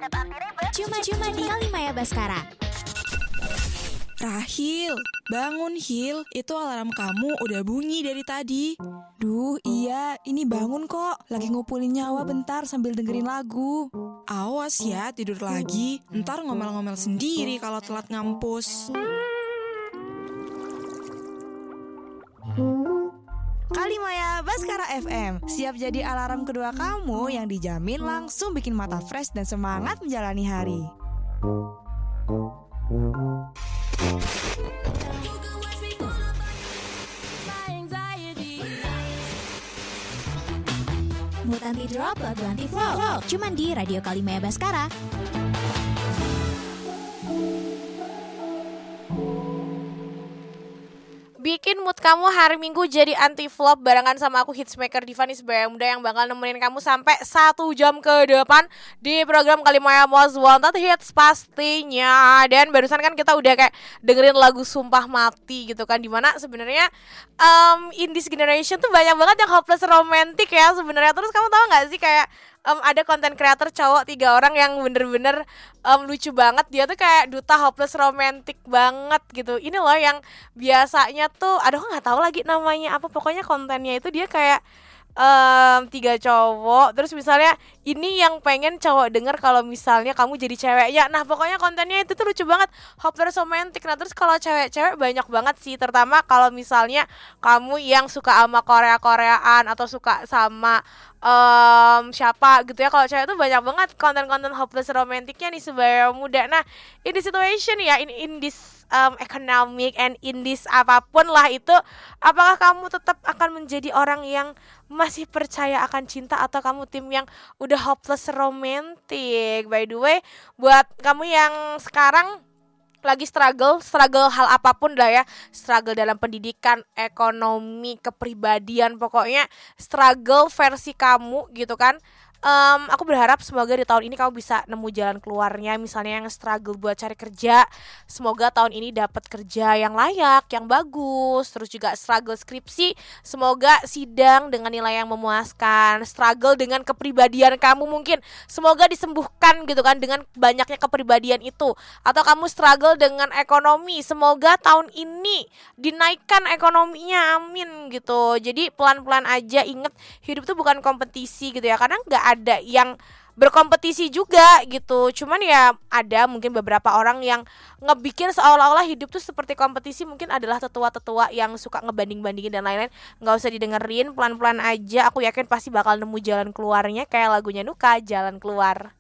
Cuma di Kalimaya Baskara. Rahil, bangun Hil, itu alarm kamu udah bunyi dari tadi. Duh, iya, ini bangun kok. Lagi ngumpulin nyawa bentar sambil dengerin lagu. Awas ya, tidur lagi. Ntar ngomel-ngomel sendiri kalau telat ngampus. Kalimaya Baskara FM, siap jadi alarm kedua kamu yang dijamin langsung bikin mata fresh dan semangat menjalani hari. Mood anti drop, lagu anti flow. Cuman di Radio Kalimaya Baskara. Bikin mood kamu hari Minggu jadi anti flop barengan sama aku Hitsmaker Divani sebagai muda yang bakal nemenin kamu sampai 1 jam ke depan di program Kalimaya Most Wanted Hits pastinya. Dan barusan kan kita udah kayak dengerin lagu Sumpah Mati gitu kan, dimana sebenarnya in this generation tuh banyak banget yang hopeless romantic ya sebenarnya. Terus kamu tahu nggak sih kayak ada konten creator cowok 3 orang yang bener-bener lucu banget. Dia tuh kayak duta hopeless romantic banget gitu. Ini loh yang biasanya tuh, aduh nggak tahu lagi namanya apa. Pokoknya kontennya itu dia kayak 3 cowok. Terus misalnya ini yang pengen cowok denger kalau misalnya kamu jadi ceweknya. Nah pokoknya kontennya itu tuh lucu banget, hopeless romantic. Nah terus kalau cewek-cewek banyak banget sih, terutama kalau misalnya kamu yang suka sama Korea-Koreaan atau suka sama siapa gitu ya. Kalau cewek tuh banyak banget konten-konten hopeless romanticnya nih sebagai muda. Nah in this situation ya, in this economic and in this apapun lah itu, apakah kamu tetap akan menjadi orang yang masih percaya akan cinta atau kamu tim yang udah hopeless romantic? By the way, buat kamu yang sekarang lagi struggle hal apapun lah ya, struggle dalam pendidikan, ekonomi, kepribadian, pokoknya struggle versi kamu gitu kan. Aku berharap semoga di tahun ini kamu bisa nemu jalan keluarnya. Misalnya yang struggle buat cari kerja, semoga tahun ini dapat kerja yang layak, yang bagus. Terus juga struggle skripsi, semoga sidang dengan nilai yang memuaskan. Struggle dengan kepribadian kamu mungkin semoga disembuhkan gitu kan dengan banyaknya kepribadian itu. Atau kamu struggle dengan ekonomi, semoga tahun ini dinaikkan ekonominya, amin gitu. Jadi pelan-pelan aja, inget hidup tuh bukan kompetisi gitu ya. Karena gak ada yang berkompetisi juga gitu. Cuman ya ada mungkin beberapa orang yang ngebikin seolah-olah hidup tuh seperti kompetisi. Mungkin adalah tetua-tetua yang suka ngebanding-bandingin dan lain-lain. Gak usah didengerin, pelan-pelan aja. Aku yakin pasti bakal nemu jalan keluarnya. Kayak lagunya Nuka, Jalan Keluar.